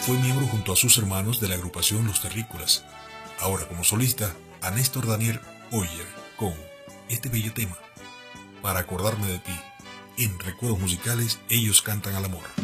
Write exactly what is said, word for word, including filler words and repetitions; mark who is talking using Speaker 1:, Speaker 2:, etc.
Speaker 1: Fue miembro junto a sus hermanos de la agrupación Los Terrícolas. Ahora como solista, a Néstor Daniel Oyer con este bello tema, Para acordarme de ti. En Recuerdos Musicales, ellos cantan al amor.